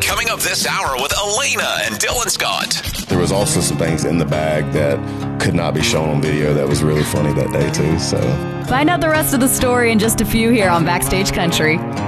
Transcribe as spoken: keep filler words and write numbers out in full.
coming up this hour with Elena and Dylan Scott. There was also some things in the bag that could not be shown on video that was really funny that day, too. So find out the rest of the story in just a few here on Backstage Country.